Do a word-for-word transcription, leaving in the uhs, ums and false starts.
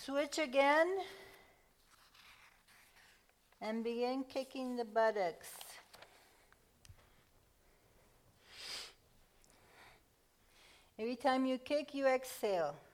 Switch again and begin kicking the buttocks. Every time you kick, you exhale.